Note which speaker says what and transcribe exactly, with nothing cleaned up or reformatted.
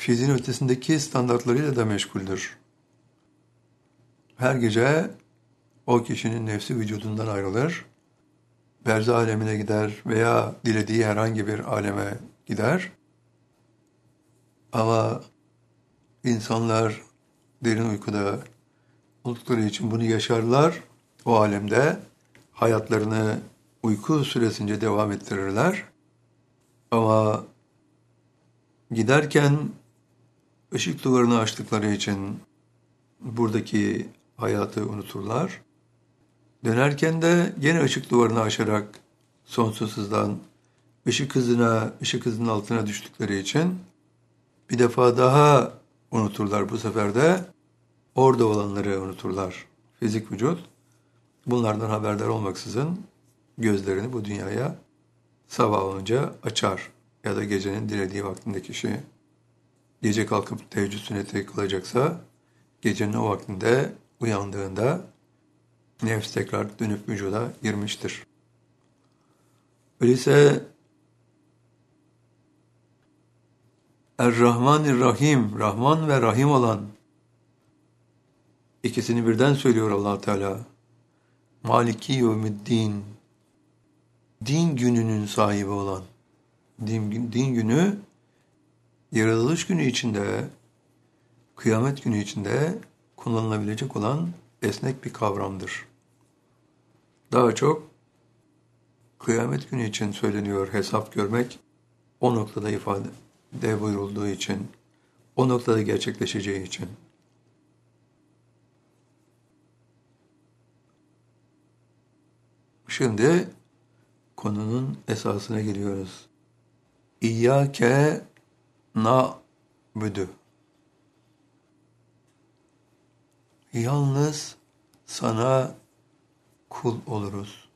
Speaker 1: fiziğin ötesindeki standartlarıyla da meşguldür. Her gece o kişinin nefsi vücudundan ayrılır, berzah alemine gider veya dilediği herhangi bir aleme gider. Ama insanlar derin uykuda oldukları için bunu yaşarlar. O alemde hayatlarını uyku süresince devam ettirirler. Ama giderken ışık duvarını açtıkları için buradaki hayatı unuturlar. Dönerken de gene ışık duvarını aşarak sonsuz hızdan ışık hızına, ışık hızının altına düştükleri için bir defa daha unuturlar. Bu sefer de orada olanları unuturlar. Fizik vücut bunlardan haberdar olmaksızın gözlerini bu dünyaya sabah olunca açar. Ya da gecenin dilediği vaktinde kişi gece kalkıp teheccüd sünneti kılacaksa gecenin o vaktinde uyandığında nefs tekrar dönüp vücuda girmiştir. Öyleyse Er-Rahmanir-Rahim, Rahman ve Rahim olan ikisini birden söylüyor Allah Teala. Maliki yevmiddin, din gününün sahibi olan, din, din günü, yaratılış günü içinde, kıyamet günü içinde kullanılabilecek olan esnek bir kavramdır. Daha çok kıyamet günü için söyleniyor hesap görmek, o noktada ifade de buyurulduğu için, o noktada gerçekleşeceği için. Şimdi konunun esasına geliyoruz. İyyâke na'budu. Yalnız sana kul oluruz.